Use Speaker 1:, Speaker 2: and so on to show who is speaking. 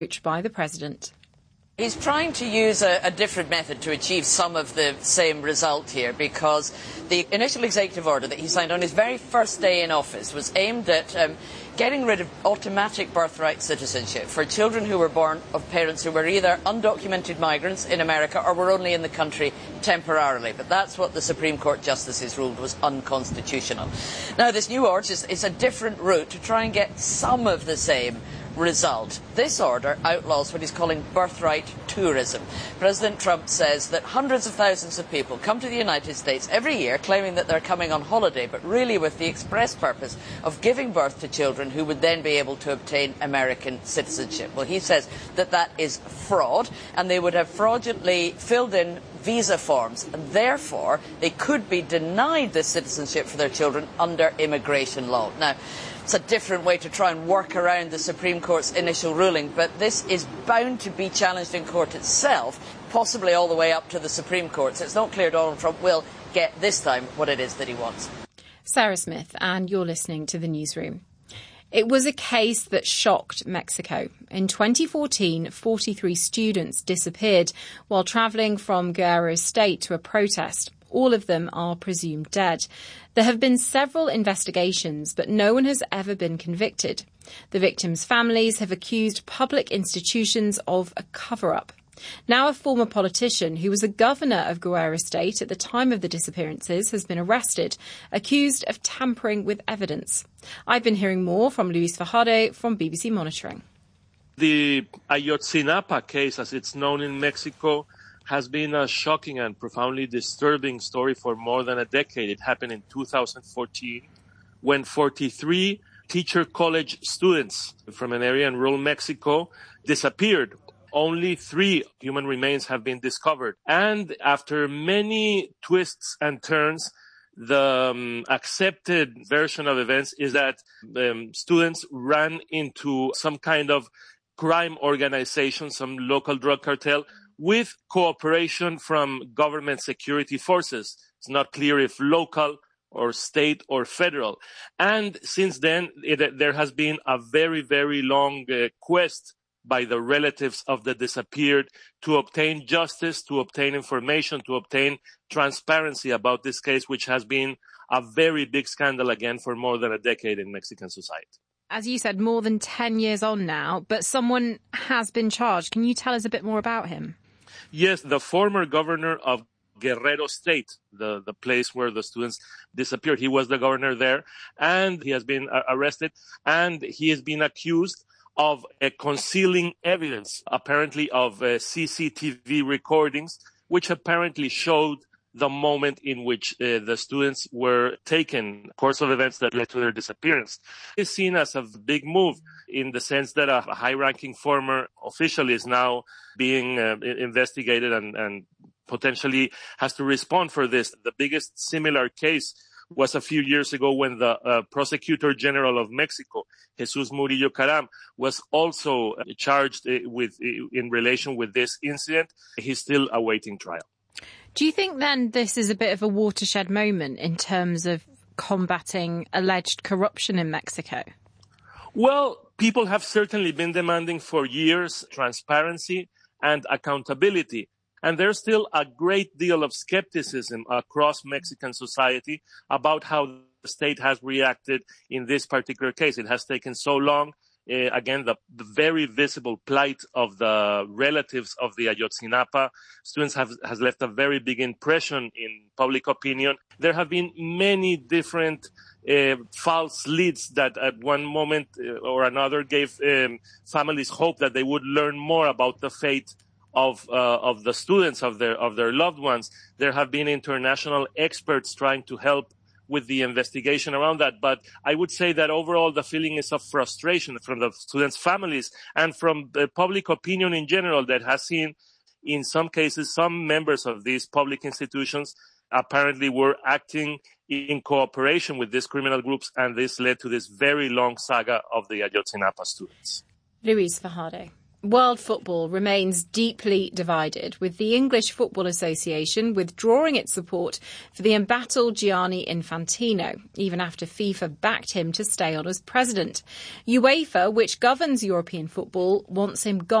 Speaker 1: by the president.
Speaker 2: He's trying to use a different method to achieve some of the same result here, because the initial executive order that he signed on his very first day in office was aimed at getting rid of automatic birthright citizenship for children who were born of parents who were either undocumented migrants in America or were only in the country temporarily. But that's what the Supreme Court justices ruled was unconstitutional. Now, this new order is a different route to try and get some of the same result. This order outlaws what he's calling birthright tourism. President Trump says that hundreds of thousands of people come to the United States every year claiming that they're coming on holiday, but really with the express purpose of giving birth to children who would then be able to obtain American citizenship. Well, he says that that is fraud, and they would have fraudulently filled in visa forms, and therefore they could be denied this citizenship for their children under immigration law. Now, it's a different way to try and work around the Supreme Court's initial ruling, but this is bound to be challenged in court itself, possibly all the way up to the Supreme Court. So it's not clear Donald Trump will get this time what it is that he wants.
Speaker 1: Sarah Smith, and you're listening to The Newsroom. It was a case that shocked Mexico. In 2014, 43 students disappeared while travelling from Guerrero State to a protest. All of them are presumed dead. There have been several investigations, but no one has ever been convicted. The victims' families have accused public institutions of a cover-up. Now a former politician who was the governor of Guerrero State at the time of the disappearances has been arrested, accused of tampering with evidence. I've been hearing more from Luis Fajardo from BBC Monitoring.
Speaker 3: The Ayotzinapa case, as it's known in Mexico, has been a shocking and profoundly disturbing story for more than a decade. It happened in 2014 when 43 teacher college students from an area in rural Mexico disappeared. Only 3 human remains have been discovered. And after many twists and turns, the accepted version of events is that students ran into some kind of crime organization, some local drug cartel, with cooperation from government security forces. It's not clear if local or state or federal. And since then, there has been a very, very long quest by the relatives of the disappeared to obtain justice, to obtain information, to obtain transparency about this case, which has been a very big scandal again for more than a decade in Mexican society.
Speaker 1: As you said, more than 10 years on now, but someone has been charged. Can you tell us a bit more about him?
Speaker 3: Yes, the former governor of Guerrero State, the place where the students disappeared. He was the governor there, and he has been arrested, and he has been accused of concealing evidence, apparently of CCTV recordings, which apparently showed the moment in which the students were taken, course of events that led to their disappearance. It's seen as a big move in the sense that a high-ranking former official is now being investigated and potentially has to respond for this. The biggest similar case was a few years ago when the Prosecutor General of Mexico, Jesus Murillo Caram, was also charged in relation with this incident. He's still awaiting trial.
Speaker 1: Do you think then this is a bit of a watershed moment in terms of combating alleged corruption in Mexico?
Speaker 3: Well, people have certainly been demanding for years transparency and accountability. And there's still a great deal of skepticism across Mexican society about how the state has reacted in this particular case. It has taken so long. Again, the very visible plight of the relatives of the Ayotzinapa students has left a very big impression in public opinion. There have been many different false leads that at one moment or another gave families hope that they would learn more about the fate of the students, of their loved ones. There have been international experts trying to help with the investigation around that. But I would say that overall the feeling is of frustration from the students' families and from the public opinion in general that has seen, in some cases, some members of these public institutions apparently were acting in cooperation with these criminal groups, and this led to this very long saga of the Ayotzinapa students.
Speaker 1: Luis Fajardo. World football remains deeply divided, with the English Football Association withdrawing its support for the embattled Gianni Infantino, even after FIFA backed him to stay on as president. UEFA, which governs European football, wants him gone.